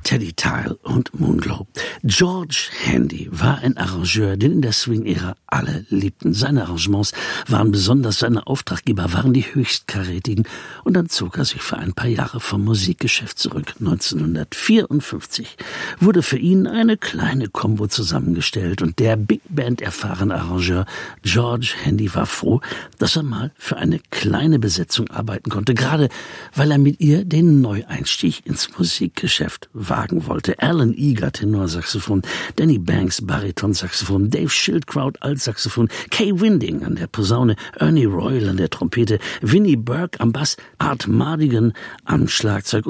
Teddy Tile und Moonglow. George Handy war ein Arrangeur, den in der Swing-Ära alle liebten. Seine Arrangements waren besonders, seine Auftraggeber waren die höchstkarätigen. Und dann zog er sich für ein paar Jahre vom Musikgeschäft zurück. 1954 wurde für ihn eine kleine Combo zusammengestellt und der Big Band erfahrene Arrangeur George Handy war froh, dass er mal für eine kleine Besetzung arbeiten konnte, gerade weil er mit ihr den Neueinstieg ins Musikgeschäft wagen wollte. Alan Eager, Tenorsaxophon, Danny Banks, Baritonsaxophon, Dave Schildkraut, Altsaxophon, Kay Winding an der Posaune, Ernie Royal an der Trompete, Vinnie Burke am Bass, Art Mardigan am Schlagzeug